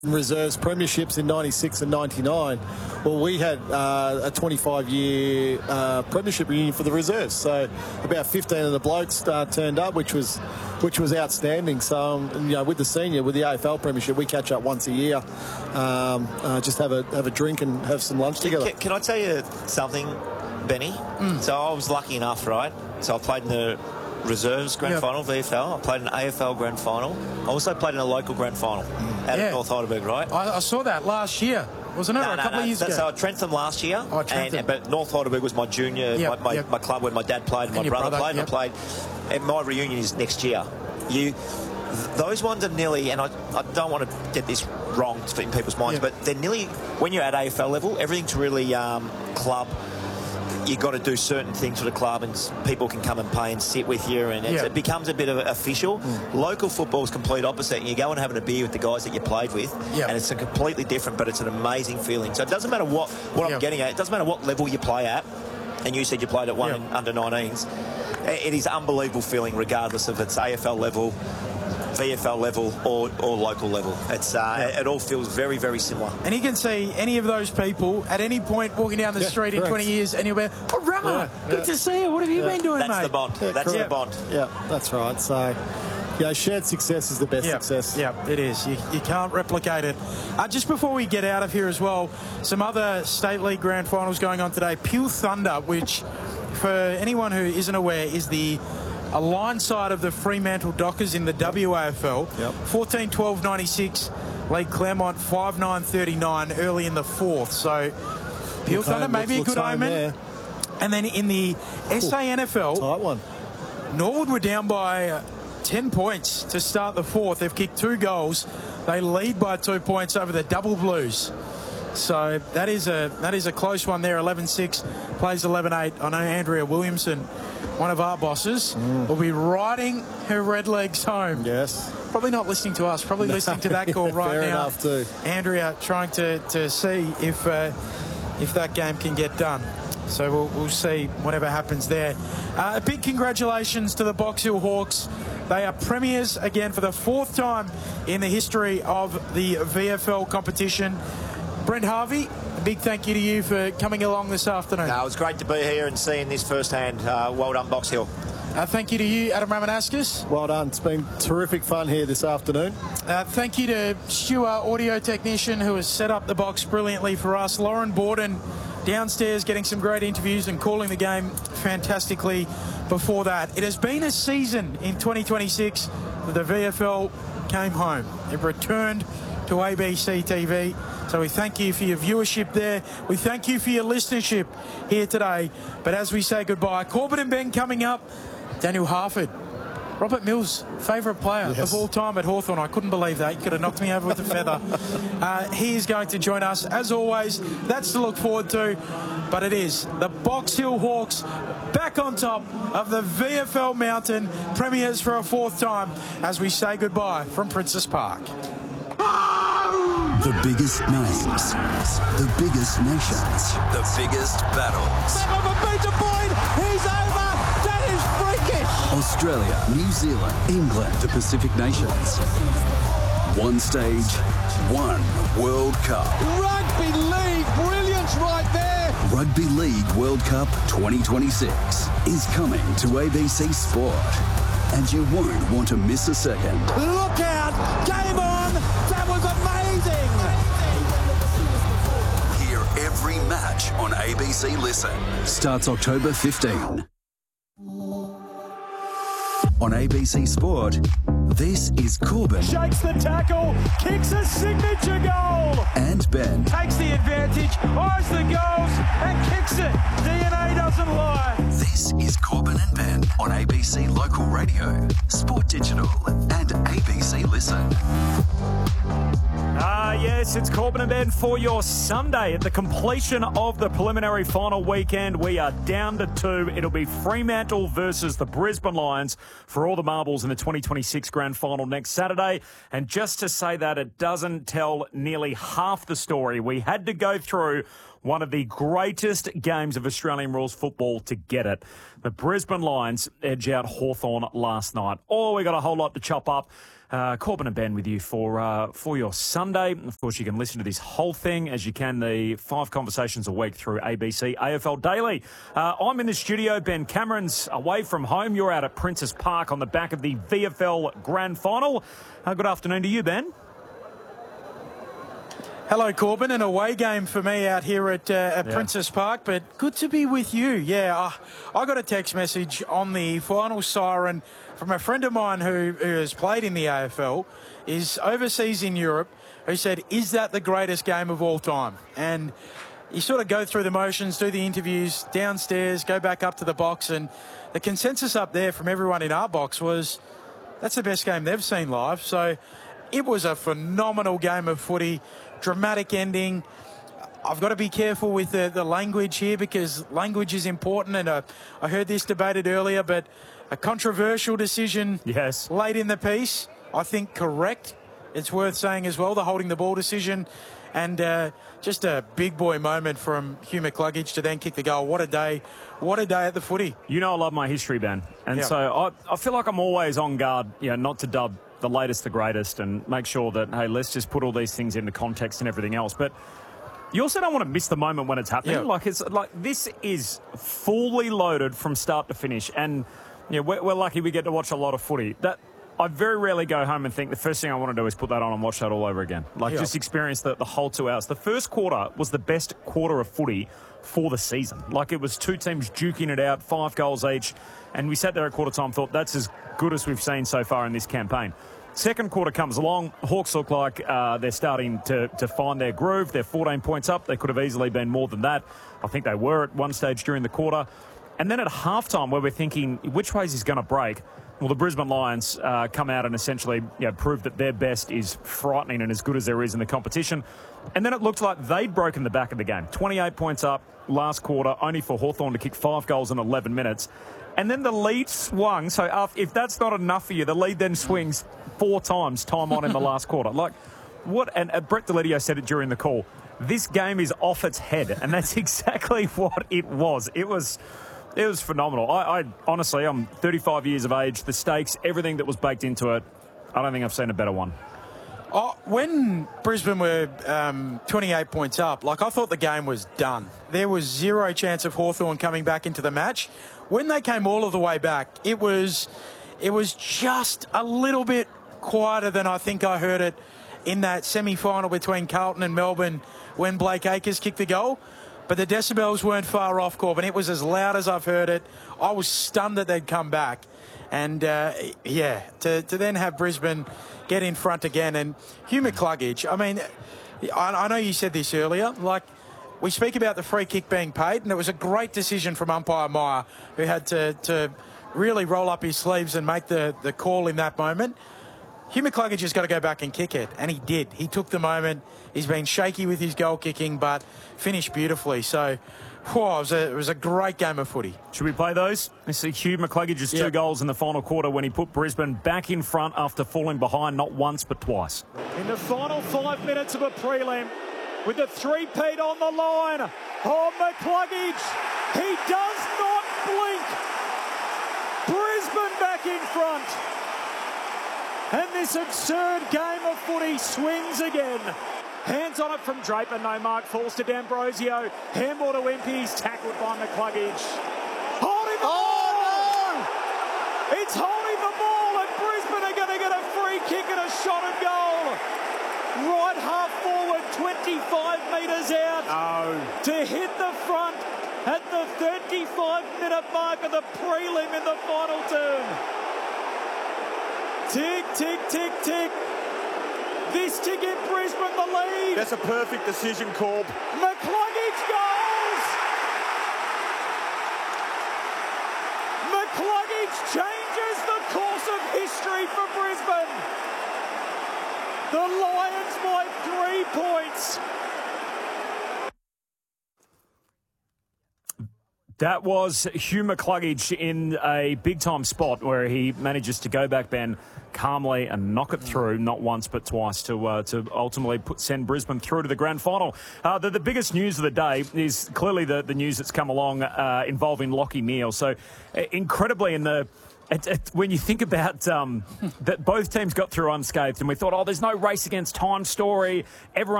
reserves premierships in 96 and 99. Well, we had a 25-year premiership reunion for the reserves. So about 15 of the blokes turned up, which was outstanding. So with the senior, with the AFL premiership, we catch up once a year, just have a drink and have some lunch together. Can I tell you something, Benny? So I was lucky enough, right? So I played in the reserves grand final, VFL. I played in an AFL grand final. I also played in a local grand final out of North Heidelberg, right? I saw that last year, wasn't it? A couple of years ago. So Trentham last year. Oh, Trentham. But North Heidelberg was my junior, my club where my dad played and my brother played. And I played. And my reunion is next year. Those ones are nearly, and I don't want to get this wrong in people's minds, but they're nearly, when you're at AFL level, everything's really club. You've got to do certain things for the club and people can come and pay and sit with you, and it becomes a bit of official. Local football is complete opposite, and you go and having a beer with the guys that you played with, and it's a completely different, but it's an amazing feeling. So it doesn't matter what I'm getting at. It doesn't matter what level you play at, and you said you played at one in under 19s. It is unbelievable feeling regardless of it's AFL level, VFL level or local level. It's it all feels very, very similar. And you can see any of those people at any point walking down the street in 20 years and you'll be, oh, Rama, good to see you. What have you been doing, That's mate? the bond. That's the bond. Yeah, that's right. So, shared success is the best success. Yeah, it is. You can't replicate it. Just before we get out of here as well, some other State League Grand Finals going on today. Peel Thunder, which, for anyone who isn't aware, is the line side of the Fremantle Dockers in the WAFL. 14-12-96, League Claremont 5-9-39 early in the fourth. So Peel Thunder, maybe a good omen. There. And then in the SANFL, tight one. Norwood were down by 10 points to start the fourth. They've kicked 2 goals. They lead by 2 points over the Double Blues. So that is a close one there. 11-6 plays 11-8. I know Andrea Williamson, one of our bosses, will be riding her red legs home. Yes. Probably not listening to us. Probably listening to that call right fair now. Enough too. Andrea trying to see if that game can get done. So we'll see whatever happens there. A big congratulations to the Box Hill Hawks. They are premiers again for the 4th time in the history of the VFL competition. Brent Harvey, a big thank you to you for coming along this afternoon. No, it was great to be here and seeing this firsthand. Well done, Box Hill. Thank you to you, Adam Ramanauskas. Well done. It's been terrific fun here this afternoon. Thank you to Stu, our audio technician, who has set up the box brilliantly for us. Lauren Borden downstairs getting some great interviews and calling the game fantastically before that. It has been a season in 2026 that the VFL came home. It returned to ABC TV. So we thank you for your viewership there. We thank you for your listenership here today. But as we say goodbye, Corbin and Ben coming up. Daniel Harford, Robert Mills' favourite player of all time at Hawthorn. I couldn't believe that. You could have knocked me over with a feather. He is going to join us. As always, that's to look forward to. But it is the Box Hill Hawks back on top of the VFL Mountain, premiers for a 4th time, as we say goodbye from Princes Park. The biggest names, the biggest nations, the biggest battles. Beta point, he's over. That is freakish. Australia, New Zealand, England, the Pacific Nations. One stage, one World Cup. Rugby League, brilliance right there. Rugby League World Cup 2026 is coming to ABC Sport. And you won't want to miss a second. Look out! Game on! That was amazing! Hear every match on ABC Listen. Starts October 15. On ABC Sport, this is Corbin. Shakes the tackle, kicks a signature goal. And Ben. Takes the advantage, eyes the goals, and kicks it. DNA doesn't lie. This is Corbin and Ben on ABC Local Radio, Sport Digital, and ABC Listen. Yes, it's Corbin and Ben for your Sunday. At the completion of the preliminary final weekend, we are down to 2. It'll be Fremantle versus the Brisbane Lions for all the marbles in the 2026 Grand Final next Saturday. And just to say that, it doesn't tell nearly half the story. We had to go through one of the greatest games of Australian rules football to get it. The Brisbane Lions edge out Hawthorn last night. Oh, we got a whole lot to chop up Corbin and Ben with you for your Sunday. Of course, you can listen to this whole thing as you can the 5 conversations a week through ABC AFL Daily. I'm in the studio. Ben Cameron's away from home. You're out at Princes Park on the back of the VFL Grand Final. Good afternoon to you, Ben. Hello, Corbin. An away game for me out here at Princes Park, but good to be with you. Yeah, I got a text message on the final siren from a friend of mine who has played in the AFL, is overseas in Europe, who said, is that the greatest game of all time? And you sort of go through the motions, do the interviews downstairs, go back up to the box, and the consensus up there from everyone in our box was that's the best game they've seen live. So it was a phenomenal game of footy, dramatic ending. I've got to be careful with the language here because language is important, and I heard this debated earlier, but a controversial decision late in the piece, I think correct. It's worth saying as well, the holding the ball decision, and just a big boy moment from Hugh McCluggage to then kick the goal. What a day at the footy. You know I love my history, Ben, and so I feel like I'm always on guard, not to dub the latest the greatest and make sure that, hey, let's just put all these things into context and everything else. But you also don't want to miss the moment when it's happening. Yeah. This is fully loaded from start to finish, and we're lucky we get to watch a lot of footy. That I very rarely go home and think the first thing I want to do is put that on and watch that all over again. Just experience the whole 2 hours. The first quarter was the best quarter of footy for the season. It was 2 teams duking it out, 5 goals each, and we sat there at quarter time, thought that's as good as we've seen so far in this campaign. Second quarter comes along, Hawks look like they're starting to find their groove. They're 14 points up. They could have easily been more than that. I think they were at one stage during the quarter. And then at halftime, where we're thinking, which way is he going to break? Well, the Brisbane Lions come out and essentially prove that their best is frightening and as good as there is in the competition. And then it looked like they'd broken the back of the game. 28 points up last quarter, only for Hawthorn to kick 5 goals in 11 minutes. And then the lead swung. So if that's not enough for you, the lead then swings 4 times time on in the last quarter. And Brett Deledio said it during the call. This game is off its head, and that's exactly what it was. It was phenomenal. I honestly, I'm 35 years of age. The stakes, everything that was baked into it, I don't think I've seen a better one. When Brisbane were 28 points up, I thought the game was done. There was zero chance of Hawthorn coming back into the match. When they came all of the way back, it was just a little bit quieter than I think I heard it in that semi-final between Carlton and Melbourne when Blake Acres kicked the goal. But the decibels weren't far off, Corbin. It was as loud as I've heard it. I was stunned that they'd come back. And, to then have Brisbane get in front again. And Hugh McCluggage, I know you said this earlier, we speak about the free kick being paid, and it was a great decision from umpire Meyer, who had to really roll up his sleeves and make the call in that moment. Hugh McCluggage has got to go back and kick it, and he did. He took the moment. He's been shaky with his goal kicking, but finished beautifully. So, it was a great game of footy. Should we play those? You see Hugh McCluggage's 2 goals in the final quarter when he put Brisbane back in front after falling behind not once but twice. In the final 5 minutes of a prelim, with the 3-peat on the line, McCluggage, he does not blink. Brisbane back in front. And this absurd game of footy swings again. Hands on it from Draper, no mark, falls to D'Ambrosio. Handball to Impey's, tackled by McCluggage. Holding the ball! No! It's holding the ball, and Brisbane are going to get a free kick and a shot at goal. Right half forward, 25 metres out. No. To hit the front at the 35-minute mark of the prelim in the final term. Tick, tick, tick, tick. This to give Brisbane the lead. That's a perfect decision, Corb. McCluggage goals. McCluggage changes the course of history for Brisbane. The Lions by 3 points. That was Hugh McCluggage in a big-time spot where he manages to go back, Ben, calmly and knock it through, not once but twice, to ultimately send Brisbane through to the grand final. The biggest news of the day is clearly the news that's come along involving Lachie Neale. So incredibly, in the When you think about that both teams got through unscathed, and we thought, there's no race against time story. Everyone